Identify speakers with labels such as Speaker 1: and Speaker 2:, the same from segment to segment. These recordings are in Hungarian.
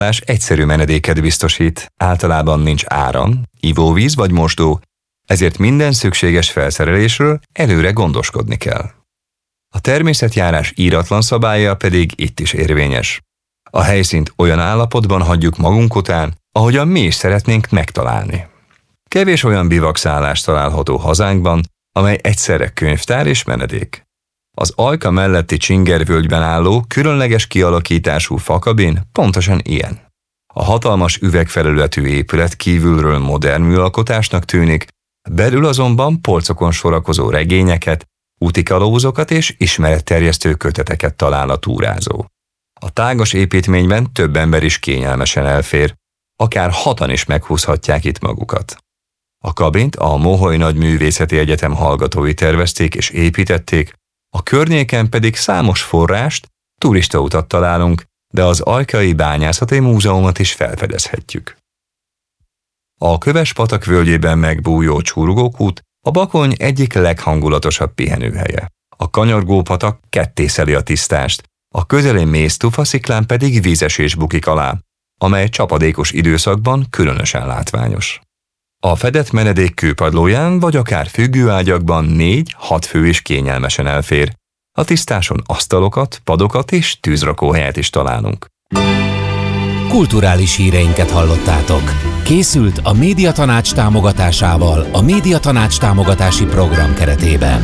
Speaker 1: egyszerű menedéket biztosít, általában nincs áram, ivóvíz vagy mosdó, ezért minden szükséges felszerelésről előre gondoskodni kell. A természetjárás íratlan szabálya pedig itt is érvényes. A helyszínt olyan állapotban hagyjuk magunk után, ahogyan mi is szeretnénk megtalálni. Kevés olyan bivakszállást található hazánkban, amely egyszerre könyvtár és menedék. Az Ajka melletti Csingervölgyben álló, különleges kialakítású fakabin pontosan ilyen. A hatalmas üvegfelületű épület kívülről modern műalkotásnak tűnik, belül azonban polcokon sorakozó regényeket, útikalózokat és ismeretterjesztő köteteket talál a túrázó. A tágas építményben több ember is kényelmesen elfér, akár 6-an is meghúzhatják itt magukat. A kabint a Moholy Nagyművészeti Egyetem hallgatói tervezték és építették, a környéken pedig számos forrást, turistautat találunk, de az Ajkai Bányászati Múzeumot is felfedezhetjük. A Köves-patak völgyében megbújó Csurgókút a Bakony egyik leghangulatosabb pihenőhelye. A kanyargó patak kettészeli a tisztást, a közeli mész tufasziklán pedig vízesés bukik alá, amely csapadékos időszakban különösen látványos. A fedett menedék kőpadlóján vagy akár függőágyakban 4-6 fő is kényelmesen elfér. A tisztáson asztalokat, padokat és tűzrakóhelyet is találunk.
Speaker 2: Kulturális híreinket hallottátok. Készült a Médiatanács támogatásával a Médiatanács támogatási program keretében.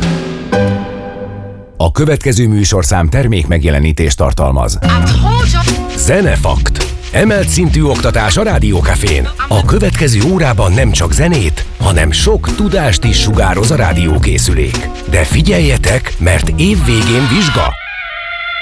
Speaker 3: A következő műsorszám termékmegjelenítést tartalmaz. Zenefakt. Emelt szintű oktatás a Rádió Cafén. A következő órában nem csak zenét, hanem sok tudást is sugároz a rádiókészülék. De figyeljetek, mert év végén vizsga!